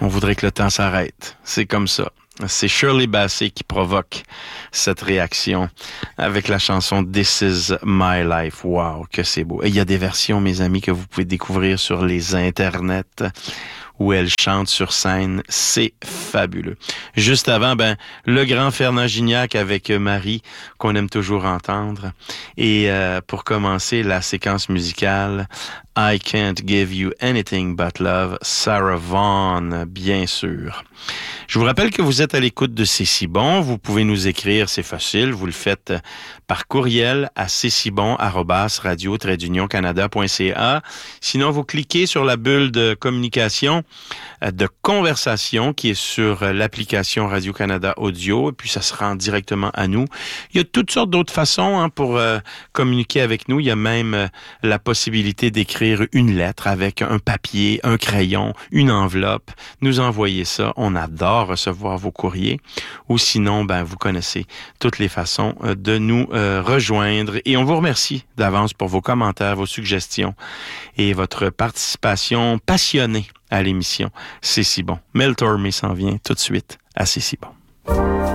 On voudrait que le temps s'arrête. C'est comme ça. C'est Shirley Bassey qui provoque cette réaction avec la chanson This Is My Life. Wow, que c'est beau. Et il y a des versions, mes amis, que vous pouvez découvrir sur les internets où elle chante sur scène. C'est fabuleux. Juste avant, le grand Fernand Gignac avec Marie, qu'on aime toujours entendre. Et pour commencer, la séquence musicale, I Can't Give You Anything But Love, Sarah Vaughan, bien sûr. Je vous rappelle que vous êtes à l'écoute de C'est si bon. Vous pouvez nous écrire, c'est facile. Vous le faites par courriel à cetibon@radio-canada.ca. Sinon, vous cliquez sur la bulle de communication, de conversation qui est sur l'application Radio-Canada Audio, et puis ça se rend directement à nous. Il y a toutes sortes d'autres façons pour communiquer avec nous. Il y a même la possibilité d'écrire une lettre avec un papier, un crayon, une enveloppe. Nous envoyer ça. On adore recevoir vos courriers. Ou sinon, vous connaissez toutes les façons de nous rejoindre. Et on vous remercie d'avance pour vos commentaires, vos suggestions et votre participation passionnée à l'émission. C'est si bon. Mel Tormé s'en vient tout de suite à C'est si bon.